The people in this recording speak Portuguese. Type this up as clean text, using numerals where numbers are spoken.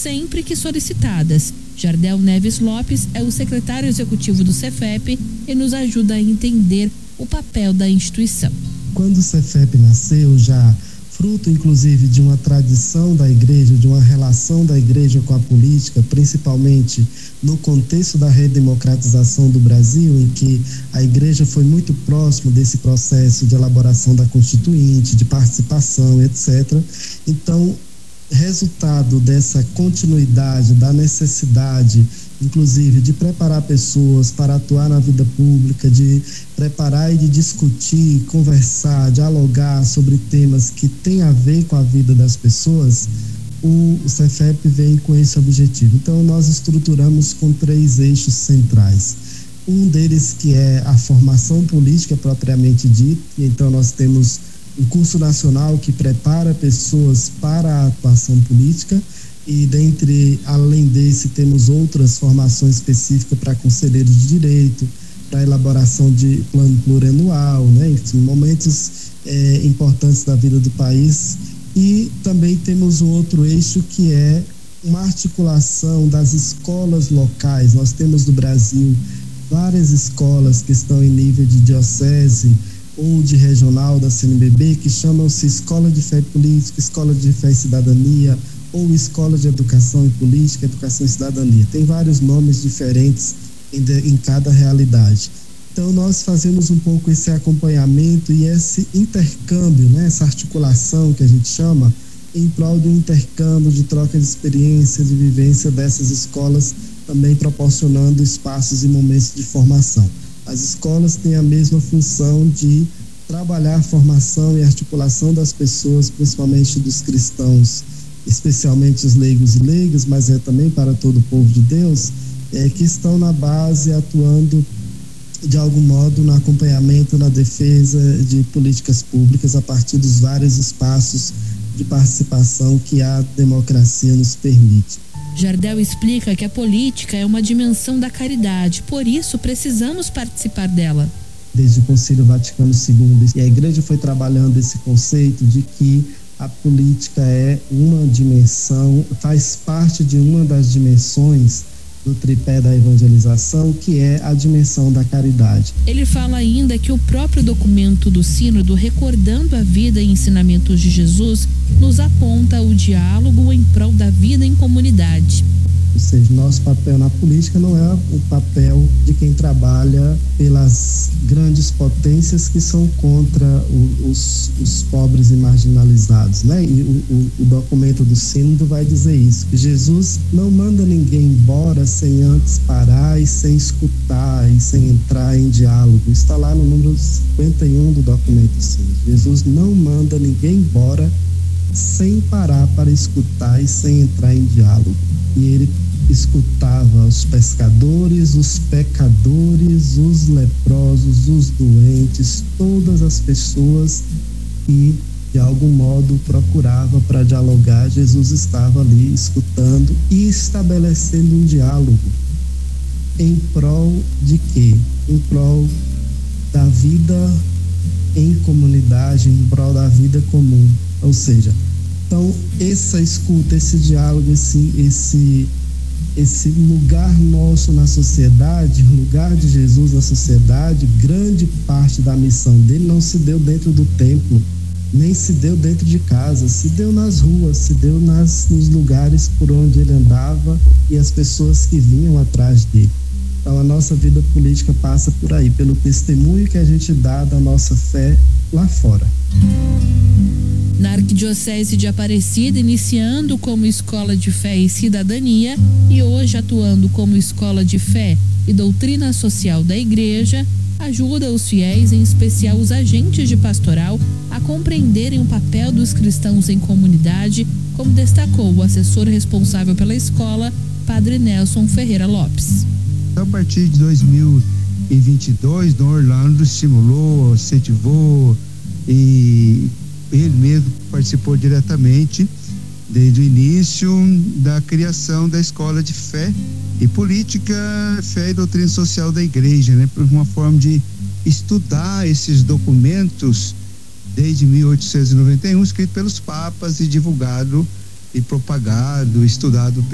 sempre que solicitadas. Jardel Neves Lopes é o secretário executivo do Cefep e nos ajuda a entender o papel da instituição. Quando o Cefep nasceu, já fruto inclusive de uma tradição da igreja, de uma relação da igreja com a política, principalmente no contexto da redemocratização do Brasil, em que a igreja foi muito próxima desse processo de elaboração da Constituinte, de participação, etc. Então, resultado dessa continuidade, da necessidade, inclusive, de preparar pessoas para atuar na vida pública, de preparar e de discutir, conversar, dialogar sobre temas que têm a ver com a vida das pessoas, o Cefep vem com esse objetivo. Então, nós estruturamos com 3 eixos centrais. Um deles que é a formação política propriamente dita, então nós temos um curso nacional que prepara pessoas para a atuação política, e além desse temos outras formações específicas para conselheiros de direito, para elaboração de plano plurianual, né? Enfim, momentos importantes da vida do país. E também temos um outro eixo que é uma articulação das escolas locais. Nós temos no Brasil várias escolas que estão em nível de diocese ou de regional da CNBB, que chamam-se Escola de Fé e Política, Escola de Fé e Cidadania, ou Escola de Educação e Política, Educação e Cidadania. Tem vários nomes diferentes em cada realidade. Então, nós fazemos um pouco esse acompanhamento e esse intercâmbio, né, essa articulação que a gente chama, em prol do intercâmbio, de troca de experiência, de vivência dessas escolas, também proporcionando espaços e momentos de formação. As escolas têm a mesma função de trabalhar a formação e articulação das pessoas, principalmente dos cristãos, especialmente os leigos e leigas, mas é também para todo o povo de Deus, que estão na base, atuando de algum modo no acompanhamento, na defesa de políticas públicas a partir dos vários espaços de participação que a democracia nos permite. Jardel explica que a política é uma dimensão da caridade, por isso precisamos participar dela. Desde o Concílio Vaticano II, e a igreja foi trabalhando esse conceito de que a política é uma dimensão, faz parte de uma das dimensões do tripé da evangelização, que é a dimensão da caridade. Ele fala ainda que o próprio documento do Sínodo, recordando a vida e ensinamentos de Jesus, nos aponta o diálogo em prol da vida em comunidade. Ou seja, nosso papel na política não é o papel de quem trabalha pelas grandes potências que são contra os pobres e marginalizados, né? E o documento do Sínodo vai dizer isso, que Jesus não manda ninguém embora sem antes parar e sem escutar e sem entrar em diálogo. Está lá no número 51 do documento do Sínodo. Jesus não manda ninguém embora sem parar para escutar e sem entrar em diálogo. E ele escutava os pescadores, os pecadores, os leprosos, os doentes, todas as pessoas que de algum modo procurava para dialogar. Jesus estava ali escutando e estabelecendo um diálogo em prol de quê? Em prol da vida em comunidade, em prol da vida comum. Ou seja, então essa escuta, esse diálogo, esse lugar nosso na sociedade, o lugar de Jesus na sociedade, grande parte da missão dele não se deu dentro do templo, nem se deu dentro de casa, se deu nas ruas, se deu nos lugares por onde ele andava e as pessoas que vinham atrás dele. Então a nossa vida política passa por aí, pelo testemunho que a gente dá da nossa fé lá fora. Na Arquidiocese de Aparecida, iniciando como Escola de Fé e Cidadania e hoje atuando como Escola de Fé e Doutrina Social da Igreja, ajuda os fiéis, em especial os agentes de pastoral, a compreenderem o papel dos cristãos em comunidade, como destacou o assessor responsável pela escola, Padre Nelson Ferreira Lopes. A partir de 2022, Dom Orlando estimulou, incentivou e ele mesmo participou diretamente desde o início da criação da Escola de Fé e Política, Fé e Doutrina Social da Igreja, né? Por uma forma de estudar esses documentos desde 1891, escrito pelos papas e divulgado e propagado, estudado